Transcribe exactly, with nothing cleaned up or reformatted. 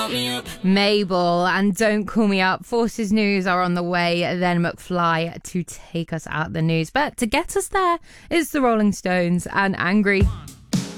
Mabel and Don't Call Me Up. Forces News are on the way, then McFly to take us out the news. But to get us there is the Rolling Stones and Angry.